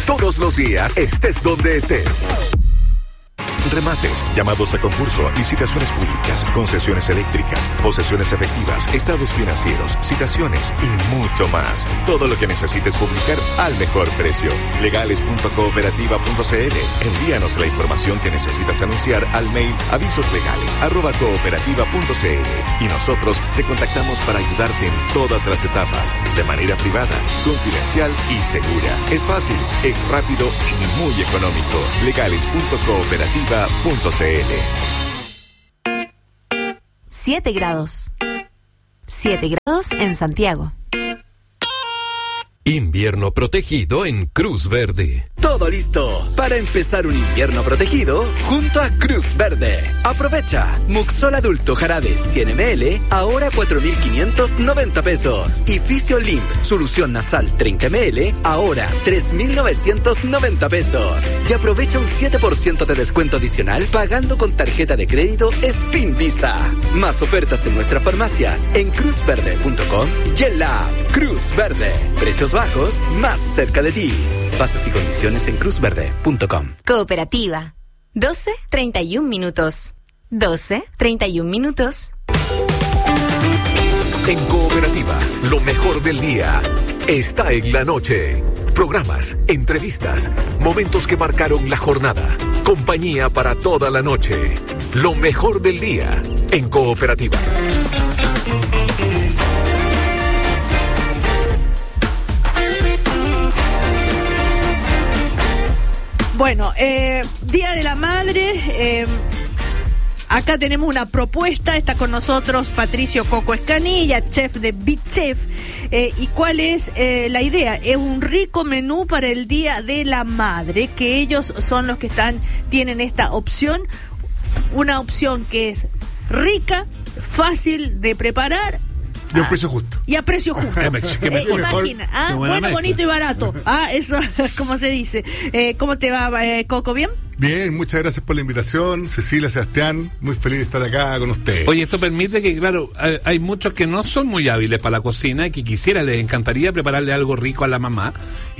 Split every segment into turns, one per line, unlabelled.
Todos los días, estés donde estés. Remates, llamados a concurso, licitaciones públicas, concesiones eléctricas, posesiones efectivas, estados financieros, citaciones y mucho más. Todo lo que necesites publicar al mejor precio. Legales.cooperativa.cl. Envíanos la información que necesitas anunciar al mail avisoslegales@cooperativa.cl y nosotros te contactamos para ayudarte en todas las etapas, de manera privada, confidencial y segura. Es fácil, es rápido y muy económico. Legales.cooperativa.cl.
7 grados. 7 grados en Santiago.
Invierno protegido en Cruz Verde.
Todo listo para empezar un invierno protegido junto a Cruz Verde. Aprovecha. Muxol adulto jarabe 100 ml, ahora 4.590 pesos. Y Fisiolink, solución nasal 30 ml, ahora 3.990 pesos. Y aprovecha un 7% de descuento adicional pagando con tarjeta de crédito Spin Visa. Más ofertas en nuestras farmacias en cruzverde.com y en la app Cruz Verde. Precios bajos, más cerca de ti. Bases y condiciones en cruzverde.com.
Cooperativa. 12:31 minutos. 12:31 minutos.
En Cooperativa, lo mejor del día está en la noche. Programas, entrevistas, momentos que marcaron la jornada. Compañía para toda la noche. Lo mejor del día en Cooperativa.
Bueno, Día de la Madre, acá tenemos una propuesta, está con nosotros Patricio Coco Escanilla, chef de Big Chef. ¿Y cuál es la idea? Es un rico menú para el Día de la Madre, que ellos son los que tienen esta opción, una opción que es rica, fácil de preparar,
y a un precio justo.
Y a precio justo. Imagina, bueno, bonito y barato. Eso, como se dice. ¿Cómo te va, Coco? ¿Bien?
Bien, muchas gracias por la invitación, Cecilia, Sebastián, muy feliz de estar acá con ustedes.
Oye, esto permite que, claro, hay muchos que no son muy hábiles para la cocina y que les encantaría prepararle algo rico a la mamá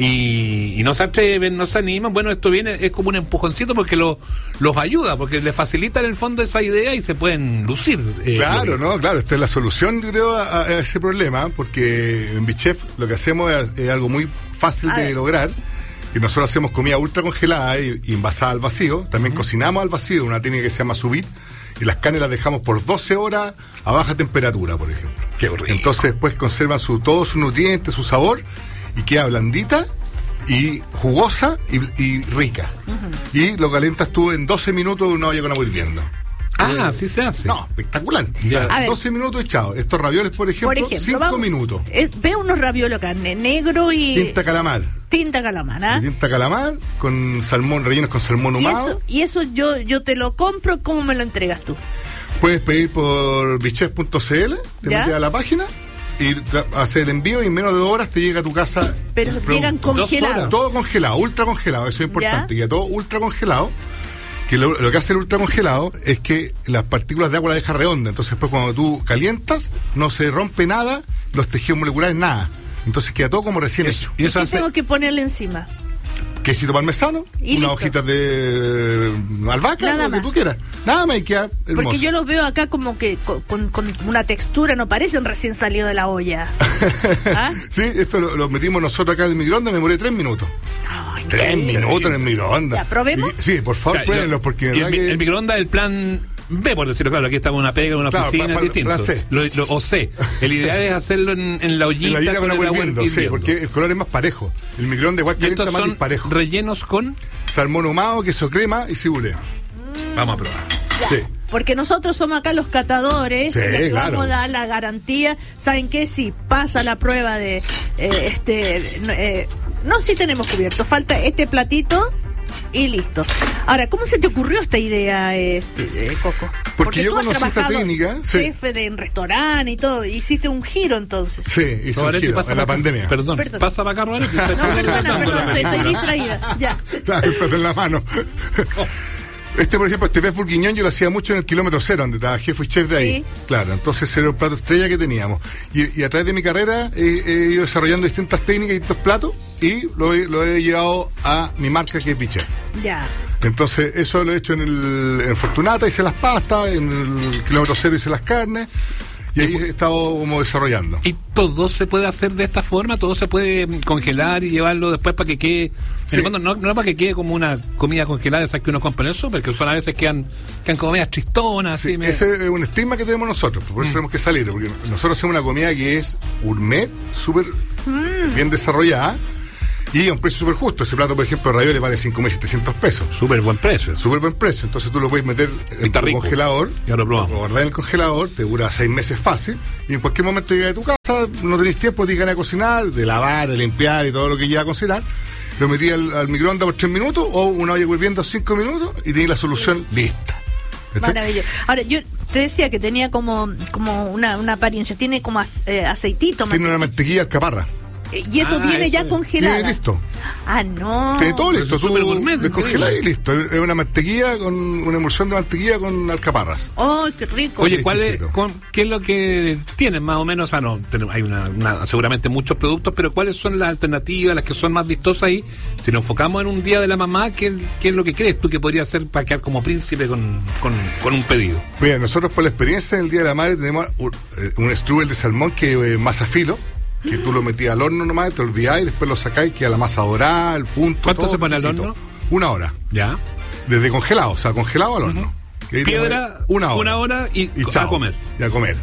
y no se atreven, no se animan. Bueno, esto es como un empujoncito porque los ayuda, porque les facilita en el fondo esa idea y se pueden lucir.
Claro, esta es la solución, creo, a ese problema, porque en Bichef lo que hacemos es algo muy fácil de lograr. Y nosotros hacemos comida ultra congelada y envasada al vacío. También cocinamos al vacío, una técnica que se llama sous vide. Y las carnes las dejamos por 12 horas a baja temperatura, por ejemplo.
Qué horrible.
Entonces después conservan todos sus nutrientes, su sabor, y queda blandita y jugosa y rica. Y lo calientas tú en 12 minutos en una olla con agua hirviendo.
Así se hace.
No, espectacular. Ya. 12 minutos echados. Estos ravioles, por ejemplo 5 minutos.
Veo unos ravioles acá, negro y...
Tinta calamar,
Tinta calamar,
con salmón, rellenos con salmón ahumado.
Y eso yo te lo compro, ¿cómo me lo entregas tú?
Puedes pedir por bichef.cl, te metes a la página y hacer el envío y en menos de 2 horas te llega a tu casa.
Pero llegan congelados.
Todo congelado, ultra congelado, eso es importante. Ya todo ultra congelado. Que lo que hace el ultracongelado es que las partículas de agua la deja redonda. Entonces después cuando tú calientas no se rompe nada, los tejidos moleculares nada. Entonces queda todo como recién hecho.
¿Y qué tengo que ponerle encima?
Quesito parmesano, unas hojitas de albahaca, lo que tú quieras. Nada más y queda hermoso.
Porque yo los veo acá como que con una textura, no parecen recién salido de la olla.
Sí, esto lo metimos nosotros acá en el microondas, me demoré 3 minutos. 3 minutos en el microondas.
¿Ya probemos?
Sí, por favor, pruébenlo, porque
el microondas del plan B, por decirlo claro, aquí estamos en una pega, en una oficina, es distinto.
La C.
O C. El ideal es hacerlo en la ollita.
En la ollita con agua hirviendo, sí, porque el color es más parejo. El microondas igual calienta más disparejo.
¿Rellenos con?
Salmón ahumado, queso crema y cibulé.
Vamos a probar.
Sí.
Porque nosotros somos acá los catadores, les vamos a dar la garantía. ¿Saben qué? Sí, pasa la prueba de sí tenemos cubierto, falta este platito y listo. Ahora, ¿cómo se te ocurrió esta idea, Coco?
Porque yo conocí esta técnica.
Chef en restaurante y todo, hiciste un giro entonces.
Sí, hice un giro en la pandemia.
Perdón, pasa para acá, Roberto.
Perdón, estoy distraída. Ya.
Claro, el plato en la mano. Por ejemplo, este beef bourguignon yo lo hacía mucho en el kilómetro 0, donde trabajé, fui chef de ahí. Claro, entonces era un plato estrella que teníamos. Y a través de mi carrera he ido desarrollando distintas técnicas y distintos platos y lo he llevado a mi marca, que es Bichef.
Ya.
Entonces, eso lo he hecho en Fortunata, hice las pastas, en el kilómetro cero hice las carnes, y ahí he estado como desarrollando.
¿Y todo se puede hacer de esta forma? ¿Todo se puede congelar y llevarlo después para que quede?
Sí.
En el fondo, no para que quede como una comida congelada, esa que uno compra en el súper, que son a veces quedan como medias tristonas.
Sí,
así,
ese es un estigma que tenemos nosotros, por eso tenemos que salir, porque nosotros hacemos una comida que es gourmet, súper bien desarrollada, y a un precio súper justo. Ese plato, por ejemplo, de ravioles vale 5.700 pesos.
Súper buen precio.
Súper buen precio. Entonces tú lo puedes meter en el congelador.
Ya lo probamos.
Lo guardás en el congelador, te dura 6 meses fácil. Y en cualquier momento llegas a tu casa, no tenés tiempo, te ganas a cocinar, de lavar, de limpiar y todo lo que lleva a cocinar. Lo metí al microondas por 3 minutos o una olla hirviendo 5 minutos y tenés la solución lista. ¿Cachai?
Maravilloso. Ahora, yo te decía que tenía como una apariencia, tiene como aceitito.
Tiene una mantequilla alcaparra.
Y eso viene ya congelada.
Viene listo.
Ah, no.
Tiene todo listo.
Tú
descongelás y listo. Es una mantequilla con una emulsión de mantequilla con alcaparras.
¡Oh, qué rico!
Oye,
Exquisito.
¿qué es lo que tienen más o menos? Hay seguramente muchos productos, pero ¿cuáles son las alternativas, las que son más vistosas ahí? Si nos enfocamos en un día de la mamá, ¿qué es lo que crees tú que podría hacer para quedar como príncipe con un pedido?
Mira, nosotros por la experiencia en el Día de la Madre tenemos un strudel de salmón que es masa filo, que tú lo metías al horno nomás, te olvidáis y después lo sacáis, queda la masa dorada, el punto.
¿Cuánto
todo
se pone al
exquisito.
horno?
1 hora.
Ya.
Desde congelado, o sea, congelado al horno. Y ahí
Piedra,
te pones
1 hora y
chao,
a comer.
Y a comer.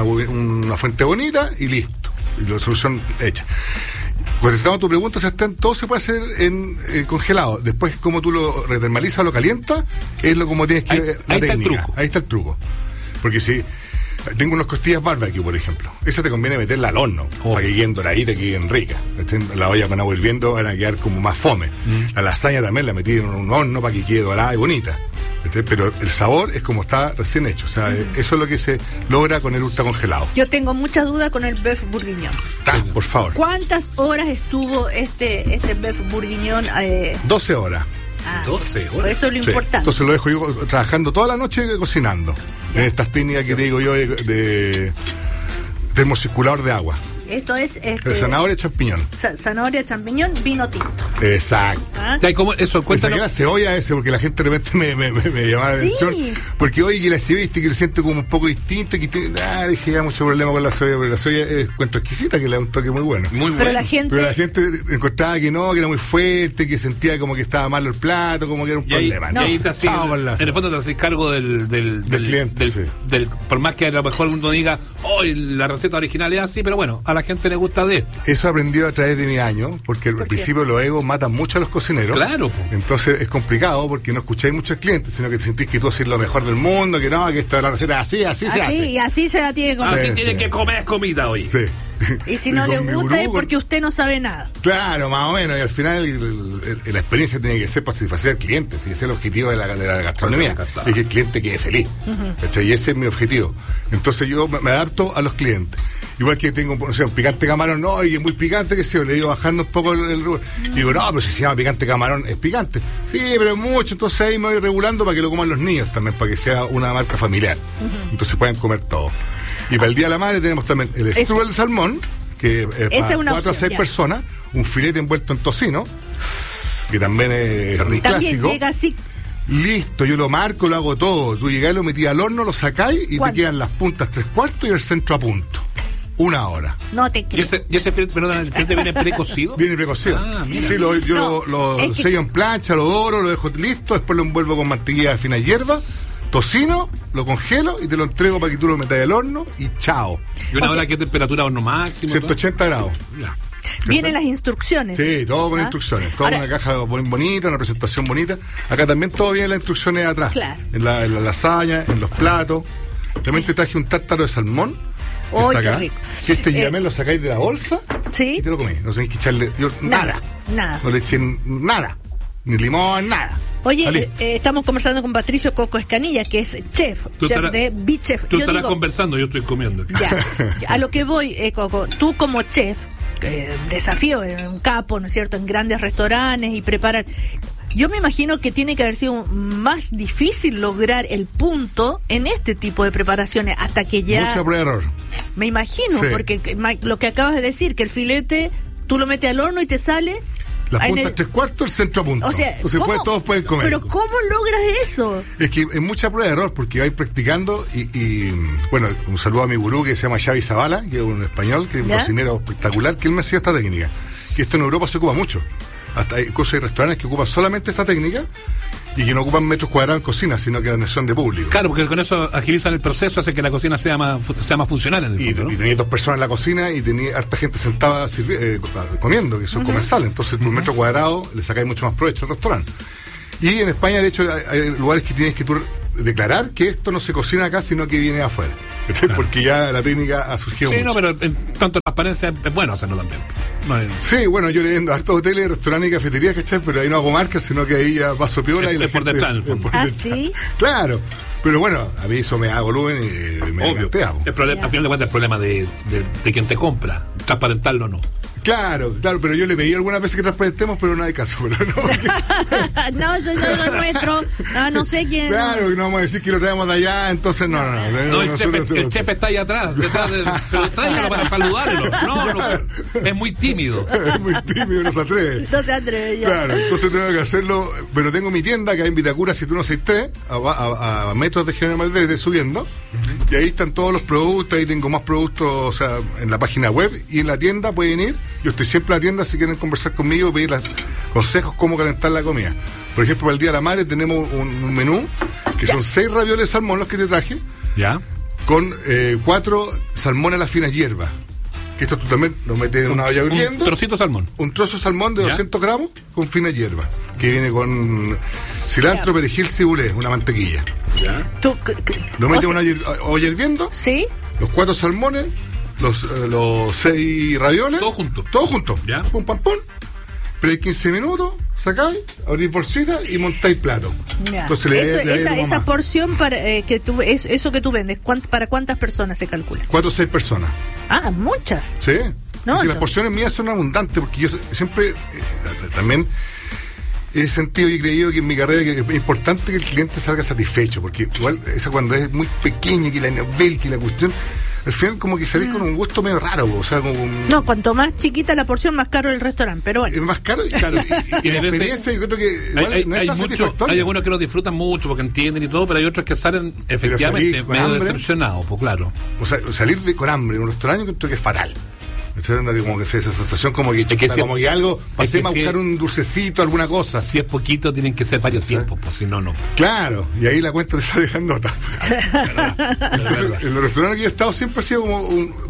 Una fuente bonita y listo. Y la solución hecha. Contestando tu pregunta, todo se puede hacer en congelado. Después, como tú lo retermalizas o lo calientas, es lo como tienes que...
Ahí está el truco.
Ahí está el truco. Porque si... Tengo unas costillas barbecue, por ejemplo. Esa te conviene meterla al horno, para que queden doraditas, que queden ricas. En la olla con agua hirviendo van a quedar como más fome. La lasaña también la metí en un horno para que quede dorada y bonita. Pero el sabor es como está recién hecho. O sea, eso es lo que se logra con el ultracongelado.
Yo tengo muchas dudas con el beef bourguignon.
Por favor.
¿Cuántas horas estuvo este beef bourguignon?
12 horas.
12 horas.
Por eso es lo
Sí.
importante.
Entonces lo dejo yo trabajando toda la noche cocinando. En estas técnicas que te digo yo de termocirculador de agua.
Esto es
Zanahoria y champiñón.
Zanahoria, champiñón, vino tinto.
Exacto.
¿Ah?
Ya, ¿cómo eso?
Saqué
Cuéntanos.
la cebolla ese porque la gente de repente me llamaba la
Sí.
atención. Porque oye, que la cebolla que lo siento como un poco distinto. Dije, ya mucho problema con la cebolla, pero la cebolla encuentro exquisita, que le da un toque muy bueno.
Muy
Pero
bueno.
la gente...
Pero la gente encontraba que no, que era muy fuerte, que sentía como que estaba malo el plato, como que era un
Y ahí,
problema.
y ahí te hacís,
Chao con la-
en el fondo te haces cargo del
cliente, sí.
por más que a lo mejor uno diga, hoy la receta original es así, pero bueno, a la gente le gusta de esto.
Eso aprendió a través de mi año, porque al principio los egos matan mucho a los cocineros.
Claro, po.
Entonces es complicado porque no escucháis muchos clientes, sino que te sentís que tú haces lo mejor del mundo, que no, que esto de la receta así se
Así,
hace.
y así se la tiene que comer.
Así
Sí,
tiene
sí.
que comer comida hoy.
Sí.
Y si no
con
le
mi
gusta
gurú,
es porque usted no sabe nada.
Claro, más o menos, y al final la experiencia tiene que ser para satisfacer al cliente, si ese es el objetivo de la gastronomía,
Claro.
es que el cliente quede feliz. ¿Cachai? Y ese es mi objetivo. Entonces yo me adapto a los clientes. Igual que tengo, no sé, un picante camarón, no, y es muy picante, que sé yo, le digo bajando un poco el rubor. Digo, no, pero si se llama picante camarón, es picante. Sí, pero es mucho, entonces ahí me voy regulando para que lo coman los niños también, para que sea una marca familiar. Entonces puedan comer todo. Y para el Día de la Madre tenemos también el strudel de salmón, que es
Esa
para
es una
4 a 6
opción, ya.
personas, un filete envuelto en tocino, que también es
También
clásico.
llega así.
Listo, yo lo marco, lo hago todo. Tú llegás, lo metí al horno, lo sacáis y te
¿Cuánto?
quedan las puntas 3/4 y el centro a punto. 1 hora.
No te
¿Y
creo.
ese filete, perdón, el filete viene precocido?
Viene precocido.
Ah, mira.
Sí, yo
No,
lo
es que-
sello en plancha, lo doro, lo dejo listo, después lo envuelvo con mantequilla de fina hierba, tocino, lo congelo y te lo entrego para que tú lo metas al horno y chao.
¿Y una hora qué temperatura horno máximo?
180 grados.
Ya.
Vienen las instrucciones.
Sí, todo con
¿Ah?
instrucciones. Todo
Ahora,
una caja bonita, una presentación bonita. Acá también todo viene las instrucciones atrás.
Claro.
En la lasaña, en los platos. También te traje un tártaro de salmón. Que
¡Ay,
está
qué
acá.
rico!
Que llamé, lo sacáis de la bolsa
Sí.
y te lo comí. No tenéis que echarle nada.
Nada.
No le echen nada. Ni limón, nada.
Oye,
Salí.
estamos conversando con Patricio Coco Escanilla, que es chef de Bichef.
Tú
Yo
estarás
digo,
conversando, yo estoy comiendo.
ya, a lo que voy, Coco, tú como chef, desafío en un capo, ¿no es cierto?, en grandes restaurantes y preparar. Yo me imagino que tiene que haber sido más difícil lograr el punto en este tipo de preparaciones hasta que ya...
Mucha prueba de error.
Me imagino,
Sí.
porque lo que acabas de decir, que el filete tú lo metes al horno y te sale
La punta 3/4, el centro a punta.
O sea,
entonces todos pueden comer.
Pero ¿cómo logras eso?
Es que es mucha prueba de error, porque vais practicando y bueno, un saludo a mi gurú que se llama Xavi Zavala, que es un español, que es un cocinero espectacular, que él me enseñó esta técnica. Que esto en Europa se ocupa mucho. Hasta hay cosas y restaurantes que ocupan solamente esta técnica y que no ocupan metros cuadrados en cocina, sino que la atención de público.
Claro, porque con eso agilizan el proceso, hace que la cocina sea más funcional en el fondo, ¿no?
Y tenía 2 personas en la cocina y tenía harta gente sentada comiendo, que son comensales. Entonces, por metro cuadrado le sacáis mucho más provecho al restaurante. Y en España, de hecho, hay lugares que tienes que tú declarar que esto no se cocina acá, sino que viene afuera. Claro. Porque ya la técnica ha surgido mucho.
Sí, no, pero en tanto transparencia es bueno hacerlo también.
Sí, bueno, yo le vendo a estos hoteles, restaurantes y cafeterías, ¿cachai? Pero ahí no hago marcas, sino que ahí ya paso piola y la
por
gente...
detrás, en el fondo.
¿Sí?
Claro. Pero bueno, a mí eso me da volumen y me encantea.
Al final de cuentas, el problema de quien te compra, transparentarlo o no.
Claro, pero yo le pedí algunas veces que transparentemos, pero no hay caso. Pero
no, eso es lo nuestro. No sé quién.
Claro, no vamos a decir que lo traemos de allá, entonces no.
El chef está ahí atrás, pero tráigalo para saludarlo. No, es muy tímido.
Es muy tímido, no se atreve.
No se atreve ya.
Claro, entonces tengo que hacerlo, pero tengo mi tienda que hay en Vitacura 7163, a metros de General Malverde subiendo, y ahí están todos los productos, ahí tengo más productos, o sea, en la página web y en la tienda pueden ir. Yo estoy siempre en la tienda si quieren conversar conmigo, pedir consejos cómo calentar la comida. Por ejemplo, para el Día de la Madre tenemos un menú que son 6 ravioles de salmón los que te traje, con 4 salmones a las finas hierbas. Que esto tú también lo metes en una olla hirviendo.
Un trocito de salmón.
Un trozo de salmón de 200 gramos con finas hierbas, que viene con cilantro, perejil, cibulé, una mantequilla. Lo metes en una olla hirviendo.
Sí.
Los 4 salmones, los 6 ravioles. Todo junto.
¿Ya?
Pum, pam, pum. Esperáis 15 minutos, sacáis, abrís bolsita y montáis plato. Entonces,
esa porción para eso que tú vendes, ¿para cuántas personas se calcula?
4 o 6 personas.
Ah, muchas.
Sí. Porque las porciones mías son abundantes, porque yo siempre también he sentido y creído que en mi carrera que es importante que el cliente salga satisfecho, porque igual eso cuando es muy pequeño, que la novel, que la cuestión, al final como que salís con un gusto medio raro, o sea, como
no, cuanto más chiquita la porción, más caro el restaurante, pero bueno.
Es más caro, claro, y la experiencia yo creo que igual no es tan satisfactoria.
Hay algunos que lo disfrutan mucho porque entienden y todo, pero hay otros que salen efectivamente medio decepcionados, pues claro.
O sea, salir con hambre en un restaurante yo creo que es fatal. Como que esa sensación como que como que algo pasé a buscar un dulcecito, alguna cosa.
Si es poquito tienen que ser varios tiempos, pues si no. Claro,
y ahí la cuenta te sale grandota. Entonces, en los restaurantes que yo he estado siempre ha sido como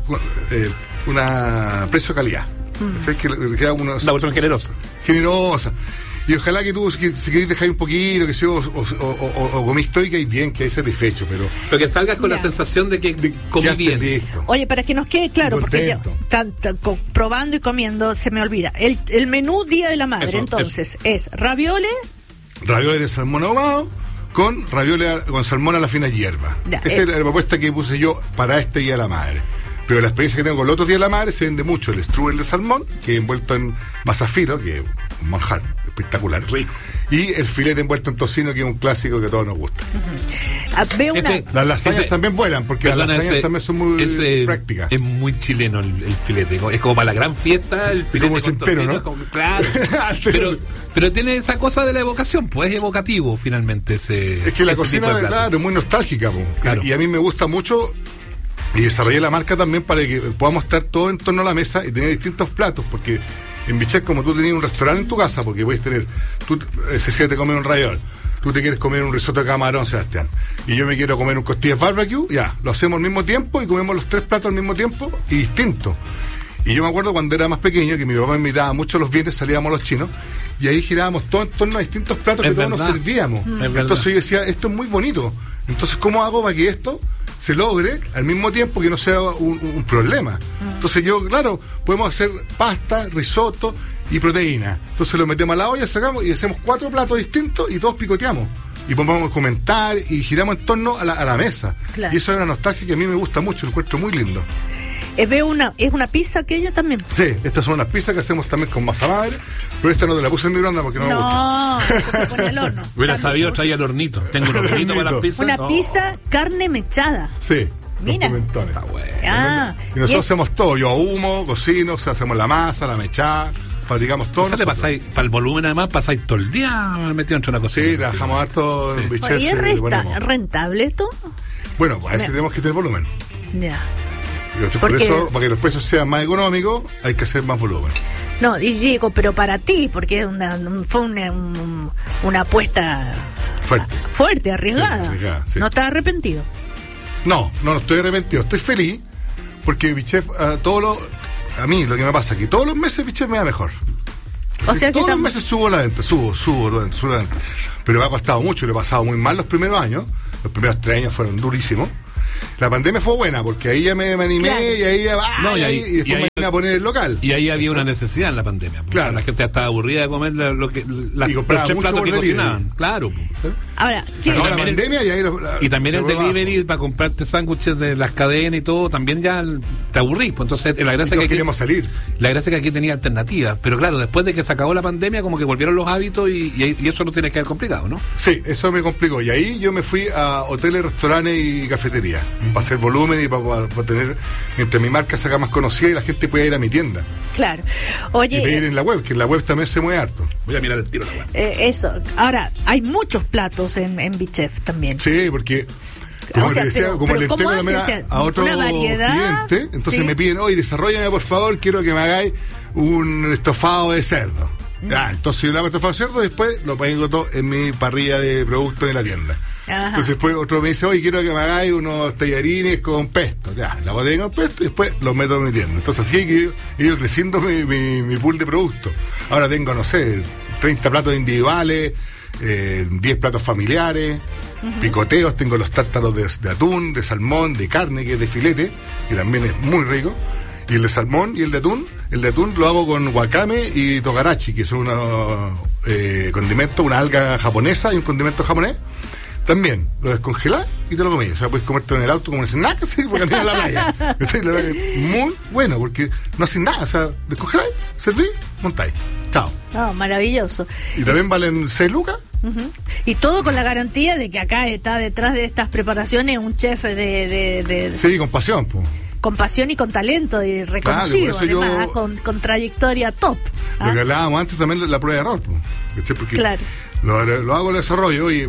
una precio-calidad. Que queda una
persona
generosa. Y ojalá que tú, si querés dejar un poquito, que sea, o comís todo y que hay bien, que hay satisfecho, pero
que salgas con la sensación de que comí bien.
Listo.
Oye, para que nos quede claro, porque yo, probando y comiendo, se me olvida. El menú Día de la Madre, entonces, es ravioles
de salmón ahumado, con ravioles con salmón a la fina hierba. Esa es la propuesta que puse yo para este Día de la Madre. Pero la experiencia que tengo con el otro Día de la Madre se vende mucho el strudel de salmón, que es envuelto en masafilo, que es un manjar espectacular.
Rico.
Y el filete envuelto en tocino, que es un clásico que a todos nos gusta. Las lasañas también vuelan, porque las lasañas también son muy prácticas.
Es muy chileno el filete. Es como para la gran fiesta, el filete
como con tocino, ¿no?
Claro. pero tiene esa cosa de la evocación, pues es evocativo finalmente ese.
Es que la cocina, claro, es muy nostálgica. Claro. Y a mí me gusta mucho. Y desarrollé la marca también para que podamos estar todos en torno a la mesa y tener distintos platos, porque en Bichef, como tú tenías un restaurante en tu casa, porque puedes tener, tú Cecilia te comes un raviol, tú te quieres comer un risotto de camarón, Sebastián, y yo me quiero comer un costillas barbecue, ya, lo hacemos al mismo tiempo y comemos los 3 platos al mismo tiempo y distintos. Y yo me acuerdo cuando era más pequeño, que mi papá me invitaba mucho los viernes, salíamos los chinos, y ahí girábamos todo en torno a distintos platos que todos nos servíamos. Entonces yo decía, esto es muy bonito, entonces ¿cómo hago para que esto se logre al mismo tiempo que no sea un problema? Entonces claro, podemos hacer pasta, risotto y proteína. Entonces lo metemos a la olla, sacamos y hacemos 4 platos distintos y todos picoteamos. Y podemos comentar y giramos en torno a la mesa. Claro. Y eso es una nostalgia que a mí me gusta mucho, lo encuentro muy lindo.
¿Es una pizza aquello también?
Sí, estas son unas pizzas que hacemos también con masa madre, pero esta no te la puse en mi blanda porque no me gusta.
No, pone al horno.
Hubiera sabido, traía el hornito. Tengo un hornito para las pizzas.
Una pizza carne mechada.
Sí.
Mira.
Está bueno. Y nosotros hacemos todo. Yo ahumo, cocino, hacemos la masa, la mechada. fabricamos todo.
Para el volumen, además, pasáis todo el día metido entre una cosa.
Sí, trabajamos harto en Bichef.
¿Y es rentable esto?
Bueno, pues a veces tenemos que tener volumen.
Ya.
Por eso, para que los precios sean más económicos, hay que hacer más volumen.
No, y digo, pero para ti, porque fue una apuesta fuerte, arriesgada.
Sí, arriesgada, sí.
¿No estás arrepentido?
No estoy arrepentido. Estoy feliz porque Bichef, a mí lo que me pasa es que todos los meses Bichef me da mejor.
O sea que
todos los meses subo la venta, subo la venta. Pero me ha costado mucho, le he pasado muy mal los primeros años. Los primeros 3 años fueron durísimos. La pandemia fue buena porque ahí ya me animé, claro. Y ahí ya y después me vine a poner el local.
Y ahí había una necesidad en la pandemia.
Claro.
La gente ya estaba aburrida de comer los 3 platos que cocinaban. Claro. ¿Sí?
Ahora,
la pandemia
y también el delivery para comprarte sándwiches de las cadenas y todo, también ya te aburrís. Pues entonces, la gracia que
queríamos salir.
La gracia que aquí tenía alternativas. Pero claro, después de que se acabó la pandemia, como que volvieron los hábitos y eso no tiene que haber complicado, ¿no?
Sí, eso me complicó. Y ahí yo me fui a hoteles, restaurantes y cafeterías. Para hacer volumen y para tener, mientras mi marca se haga más conocida y la gente pueda ir a mi tienda.
Claro. Oye,
y pedir en la web, que en la web también se mueve harto.
Voy a mirar el tiro de la web.
Eso. Ahora, hay muchos platos en Bichef también.
Sí, porque como le decía, como le entrego también a otro cliente, entonces me piden, oye, desarróllame por favor, quiero que me hagáis un estofado de cerdo. Entonces yo le hago estofado de cerdo y después lo pongo todo en mi parrilla de productos en la tienda. Ajá. Entonces después otro me dice, oye, quiero que me hagáis unos tallarines con pesto. Ya, la botella con pesto y después los meto en mi tienda. Entonces así que he ido creciendo mi pool de productos. Ahora tengo, no sé, 30 platos individuales, 10 platos familiares, picoteos, tengo los tártaros de atún, de salmón, de carne, que es de filete, que también es muy rico. Y el de salmón y el de atún lo hago con wakame y togarachi, que son unos condimentos, una alga japonesa y un condimento japonés. También lo descongelás y te lo comís. O sea, puedes comértelo en el auto como en snack, así, porque a la playa. Muy bueno, porque no haces nada. O sea, descongeláis, servís, montáis. Chao.
Oh, maravilloso.
Y también valen 6 lucas.
Y todo con la garantía de que acá está detrás de estas preparaciones un chef de
Sí, con pasión, pues.
Con pasión y con talento y reconocido,
claro,
además, con trayectoria top.
Lo que hablábamos antes también, la prueba de error, pues. Porque
claro.
Lo hago el desarrollo, oye,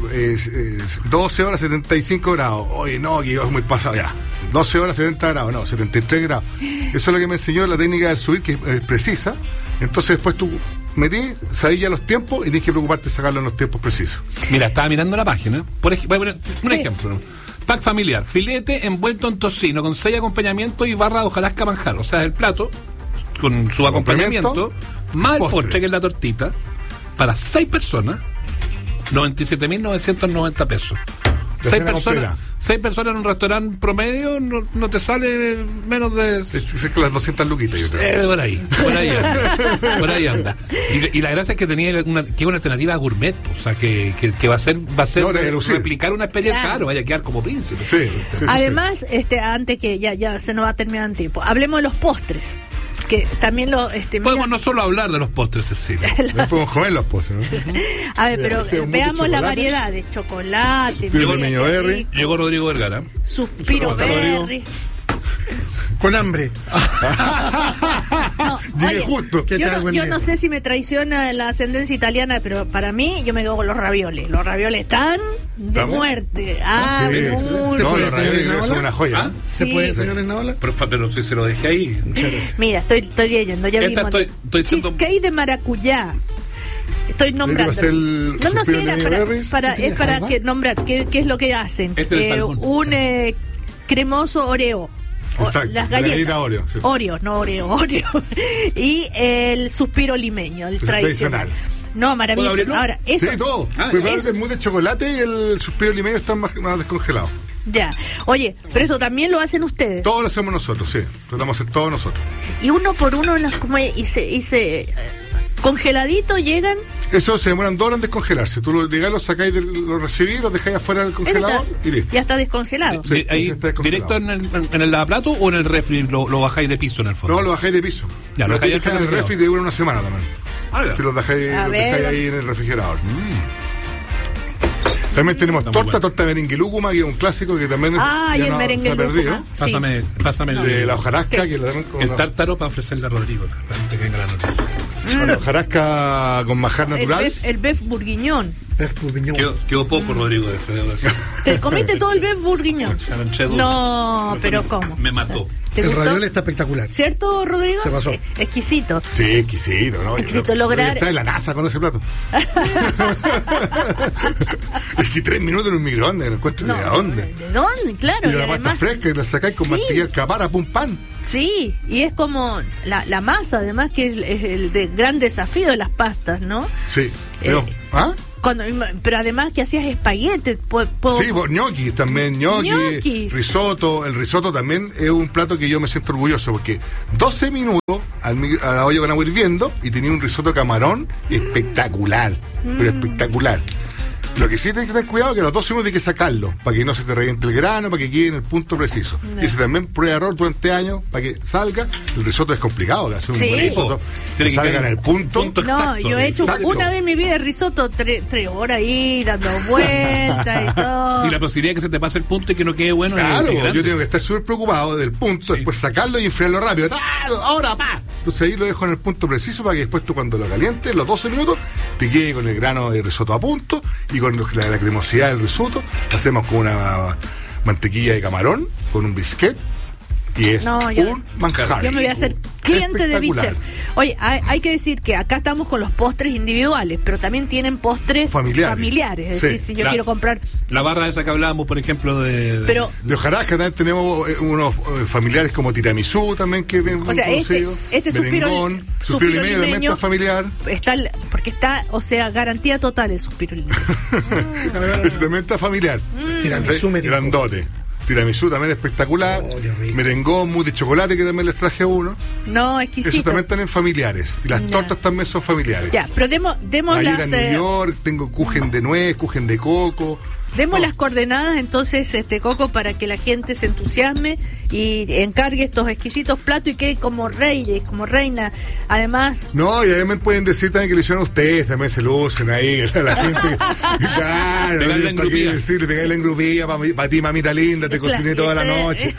12 horas 75 grados, oye, no, que es muy pasado, ya, 12 horas 70 grados, no, 73 grados. Eso es lo que me enseñó la técnica del subir, que es precisa. Entonces después tú sabes ya los tiempos y tienes que preocuparte de sacarlo en los tiempos precisos.
Mira, estaba mirando la página, voy a poner un ejemplo, ¿no? Pack familiar, filete envuelto en tocino con 6 acompañamientos y barra de hojarasca manjar, o sea, el plato con su acompañamiento más el postre, que es la tortita, para 6 personas, 97.990 pesos. 6 personas en un restaurante promedio no te sale menos de...
Es que las 200 luquitas, yo creo.
Por ahí anda. Y la gracia es que tenía una alternativa gourmet, o sea, que va a ser replicar una experiencia, claro, vaya a quedar como príncipe.
Sí,
además, antes que ya se nos va a terminar el tiempo, hablemos de los postres. Que también
podemos no solo hablar de los postres, Cecilia.
Podemos comer los postres, ¿no?
A ver, pero veamos la variedad de chocolate.
Llegó Rodrigo Vergara.
Suspiro berry.
Con hambre.
Llegué justo.
Yo no sé si me traiciona la ascendencia italiana, pero para mí yo me quedo con los ravioles. Los ravioles están de muerte.
Los ravioles son una joya.
¿Se puede, señor Naola?
Pero si se lo dejé ahí.
Mira, estoy leyendo. Ya vimos. Cheesecake de maracuyá. Estoy nombrando. Es para que nombrar qué es lo que hacen. Un cremoso Oreo.
Exacto,
las galletas
Oreo, sí.
Oreo. Y el suspiro limeño, el tradicional. No, maravilloso. Ahora, eso.
Sí, todo. El mousse de chocolate y el suspiro limeño están más descongelados.
Ya. Oye, pero eso también lo hacen ustedes.
Todo lo hacemos nosotros, sí. Tratamos de hacer todo nosotros.
Y uno por uno congeladito llegan.
Eso se demoran 2 horas en descongelarse. Tú lo sacáis, lo recibís, lo dejáis afuera del congelador y listo.
Ya está descongelado.
Sí, ahí, ¿directo en el lavaplato o en el refri lo bajáis de piso en el fondo?
No, lo bajáis de piso.
Ya,
lo dejáis en el refri de una semana también. Que lo dejáis ahí en el refrigerador. También tenemos torta merenguelúcuma, que es un clásico que también
el merenguelúcuma.
Pásame
de la hojarasca.
El tártaro para ofrecerle a Rodrigo, para que venga la noticia.
Hojarasca con manjar natural.
El beef bourguignon.
Quedó poco, Rodrigo, de eso.
¿Te comiste todo el beef bourguignon? No, pero
fue,
¿cómo?
Me mató.
El ravioli está espectacular.
¿Cierto, Rodrigo?
Se pasó.
Exquisito.
Sí, exquisito, ¿no?
Exquisito lograr.
Está en la NASA con ese plato. Es que 3 minutos en un microondas, lo encuentro de dónde.
¿De dónde? Claro.
Y la pasta fresca y la sacáis con mantequilla capara, pum, pan.
Sí, y es como la masa, además, que es el gran desafío de las pastas, ¿no?
Sí. Pero,
pero además que hacías espaguetes.
Sí, gnocchi también,
Gnocchis.
risotto. El risotto también es un plato que yo me siento orgulloso porque 12 minutos a la olla con agua hirviendo y tenía un risotto camarón espectacular, pero espectacular. Lo que sí tienes que tener cuidado es que a los 12 minutos hay que sacarlo para que no se te reviente el grano, para que quede en el punto preciso. Y ese también prueba error durante años para que salga. El risotto es complicado, que hacer un buen risotto que salga en el punto
exacto. Yo he hecho una vez en mi vida el risotto 3 horas ahí dando vueltas y todo.
Y la posibilidad de que se te pase el punto y que no quede bueno.
Claro, yo tengo que estar súper preocupado del punto, después sacarlo y enfriarlo rápido. Ahora, pa. Entonces ahí lo dejo en el punto preciso para que después tú cuando lo calientes, los 12 minutos, te quede con el grano de risotto a punto y con la cremosidad del risotto. Hacemos con una mantequilla de camarón, con un biscuit y es un manjar.
Yo me voy a hacer cliente de Bichef. Oye, hay que decir que acá estamos con los postres individuales, pero también tienen postres familiares. Es decir, si yo quiero comprar
la barra esa que hablábamos, por ejemplo, de
hojarasca, también tenemos unos familiares como tiramisú también, que ven muy conocido.
Este suspiro
limeño también está familiar.
Porque está, garantía total el suspiro limeño.
Ese también está familiar.
Tiramisú
grandote. Tiramisú también espectacular. Merengón, mousse de chocolate, que también les traje uno.
No, exquisito.
Esos también están en familiares. Y las tortas también son familiares.
Ya, pero demos
las... en New York, tengo kuchen de nuez, kuchen de coco.
Demos las coordenadas entonces, Coco, para que la gente se entusiasme y encargue estos exquisitos platos y quede como reyes, como reina. Además...
No, y además pueden decir también que lo hicieron ustedes, también se lucen ahí, la gente... Claro,
pegarle en grupilla.
Pegarle en grupilla, para ti, mamita linda, te cociné toda la noche.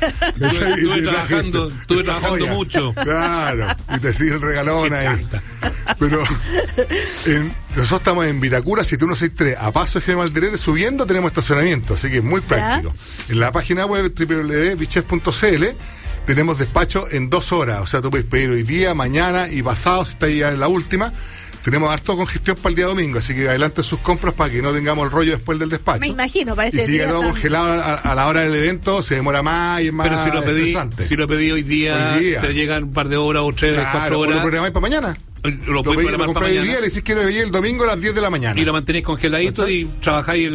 Estuve trabajando mucho.
Claro, y te siguen regalón ahí. Pero nosotros estamos en Vitacura 7163, a Paso de General Alderete, subiendo tenemos estacionamiento, así que es muy práctico. ¿Ya? En la página web www.bichef.cl tenemos despacho en 2 horas, o sea, tú puedes pedir hoy día, mañana y pasado, si está ya en la última. Tenemos harto congestión para el día domingo, así que adelanten sus compras para que no tengamos el rollo después del despacho.
Me imagino, para este
y si llega todo congelado a la hora del evento, se demora más y es más estresante.
Si lo pedí hoy día, te llegan un par de horas o 3, 4 horas.
¿Lo programáis para mañana?
Lo programar para mañana.
Hoy día, le decís que lo veía el domingo a las 10 de la mañana.
Y lo mantenéis congeladito y trabajáis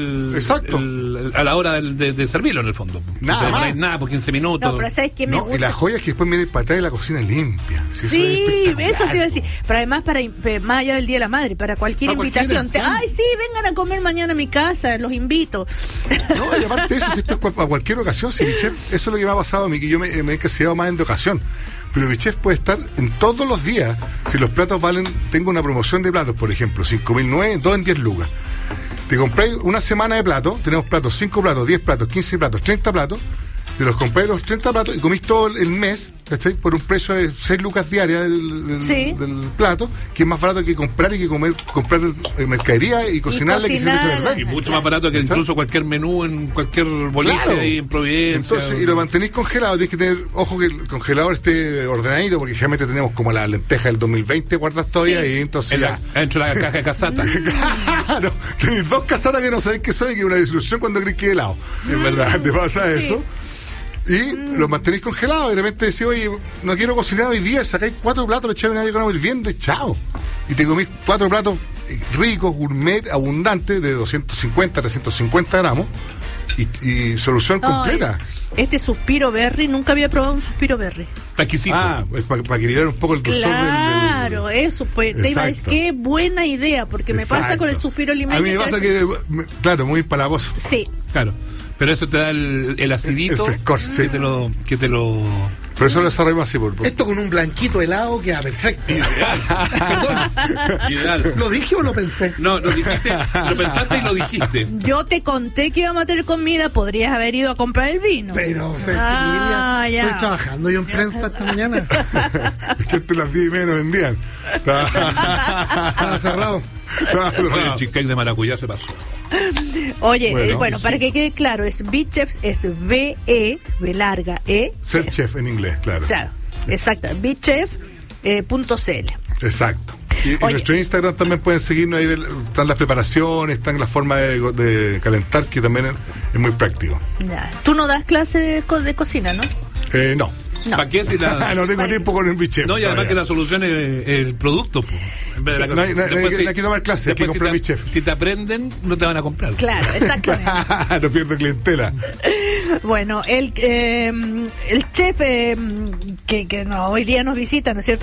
a la hora de servirlo, en el fondo.
Nada más.
Nada, por 15 minutos.
No, pero ¿sabes qué me gusta?
Y la joya es que después viene para atrás y la cocina limpia.
Sí, eso te iba a decir. Pero además, más allá del Día de la Madre, para cualquier invitación. Ay, sí, vengan a comer mañana a mi casa, los invito.
No, y aparte de eso, si esto es para cualquier ocasión, si Bichef, eso es lo que me ha pasado a mí, que yo me he encaseado más en de ocasión. Pero Bichef puede estar en todos los días. Si los platos valen, tengo una promoción de platos, por ejemplo, 5.009, 2 en 10 lucas. Te compráis una semana de platos, tenemos platos, 5 platos, 10 platos, 15 platos, 30 platos. Te los compráis los 30 platos y comís todo el mes, ¿cachai? Por un precio de 6 lucas diarias del plato, que es más barato que comprar y que comprar mercadería y cocinarla que se verdad.
Y mucho más barato que incluso cualquier menú en cualquier boliche ahí en Providencia.
Entonces, y lo mantenéis congelado, tienes que tener, ojo que el congelador esté ordenadito, porque generalmente tenemos como la lenteja del 2020 guardas todavía y entonces
dentro de la caja de casata.
Claro, tenéis 2 casatas que no saben qué son y que es una disolución cuando crees que es helado. Es verdad, te pasa eso. Y los mantenéis congelados y de repente decís, oye, no quiero cocinar hoy día, sacáis 4 platos, le echáis una grano hirviendo y chao. Y te comís 4 platos ricos, gourmet, abundantes, de 250, 350 gramos y solución completa.
Este suspiro berry, nunca había probado un suspiro berry.
Exquisito.
Pues para equilibrar un poco el dulzor
Claro, eso, pues te iba a decir, qué buena idea, porque me pasa con el suspiro limeño.
A mí me pasa que, claro, muy empalagoso.
Sí.
Claro. Pero eso te da el acidito
el frescor,
que te lo
Por eso lo desarrollamos así.
Esto con un blanquito helado queda perfecto. Perdón.
Ideal.
¿Lo dije o lo pensé?
No, lo dijiste, lo pensaste y lo dijiste.
Yo te conté que íbamos a tener comida, podrías haber ido a comprar el vino.
Pero, Cecilia,
ya.
estoy trabajando yo en prensa esta mañana.
Es que las 10 y media no vendían.
Estaba cerrado.
Oye, el cheesecake de maracuyá se pasó.
Oye,
Bueno,
para que quede claro, es BeChef, es B-E, B larga, E.
Ser chef en inglés, claro.
Claro, exacto, BeChef.cl.
Exacto. Y
Oye.
nuestro Instagram también pueden seguirnos, ahí están las preparaciones, están las formas de calentar, que también es muy práctico.
Ya. Tú no das clases de cocina, ¿no?
No.
No.
¿Para qué si la...
No tengo tiempo con el bichef.
No, y además que la solución es el producto. Po. En vez de
Sí.
la-
No hay que tomar clases, hay que
después
comprar
si
bichef.
si te aprenden, no te van a comprar.
Claro, exactamente.
No pierdo clientela.
Bueno, el chef que hoy día nos visita, ¿no es cierto?